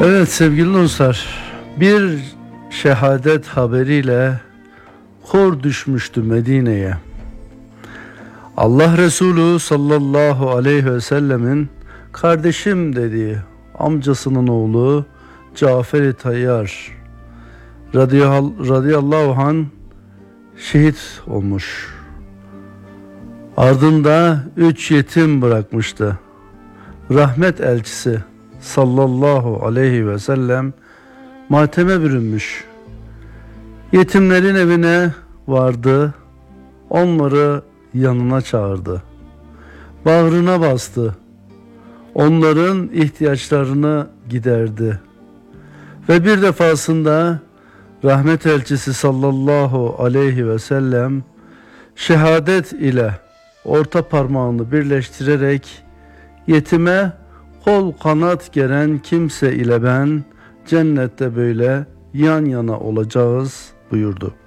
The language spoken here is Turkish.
Evet sevgili dostlar, bir şehadet haberiyle kor düşmüştü Medine'ye. Allah Resulü sallallahu aleyhi ve sellemin kardeşim dediği amcasının oğlu Cafer-i Tayyar radıyallahu anh şehit olmuş. Ardında 3 yetim bırakmıştı. Rahmet elçisi sallallahu aleyhi ve sellem mateme bürünmüş. Yetimlerin evine vardı, onları yanına çağırdı. Bağrına bastı, onların ihtiyaçlarını giderdi. Ve bir defasında rahmet elçisi sallallahu aleyhi ve sellem şehadet ile orta parmağını birleştirerek yetime kol kanat geren kimse ile ben cennette böyle yan yana olacağız buyurdu.